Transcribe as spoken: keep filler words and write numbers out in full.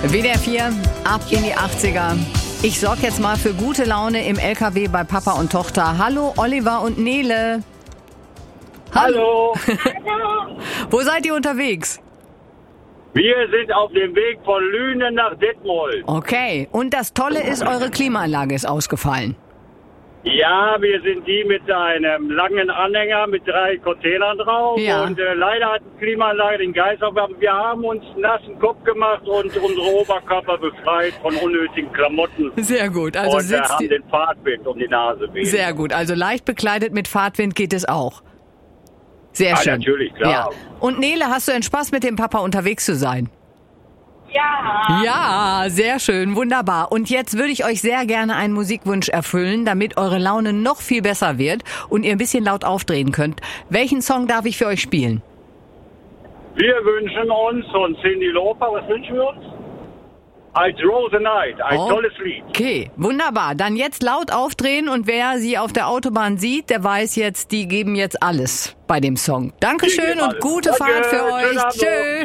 W D R vier, ab in die achtziger. Ich sorge jetzt mal für gute Laune im L K W bei Papa und Tochter. Hallo Oliver und Nele. Hallo. Hallo. Wo seid ihr unterwegs? Wir sind auf dem Weg von Lünen nach Detmold. Okay, und das Tolle ist, eure Klimaanlage ist ausgefallen. Ja, wir sind die mit einem langen Anhänger mit drei Containern drauf. Ja. Und äh, leider hat die Klimaanlage den Geist auf. Aber wir haben uns einen nassen Kopf gemacht und unsere Oberkörper befreit von unnötigen Klamotten. Sehr gut, also und äh, sitzt haben ihr... den Fahrtwind um die Nase wehen. Sehr gut, also leicht bekleidet mit Fahrtwind geht es auch. Sehr Ja, schön. natürlich, klar. Ja. Und Nele, hast du denn Spaß mit dem Papa unterwegs zu sein? Ja. Ja, sehr schön, wunderbar. Und jetzt würde ich euch sehr gerne einen Musikwunsch erfüllen, damit eure Laune noch viel besser wird und ihr ein bisschen laut aufdrehen könnt. Welchen Song darf ich für euch spielen? Wir wünschen uns von Cyndi Lauper, was wünschen wir uns? I Drove the Night, ein Oh. tolles Lied. Okay, wunderbar. Dann jetzt laut aufdrehen und wer sie auf der Autobahn sieht, der weiß jetzt, die geben jetzt alles bei dem Song. Dankeschön geben und alles. gute Danke, Fahrt für schönen euch. Abend noch. Tschö.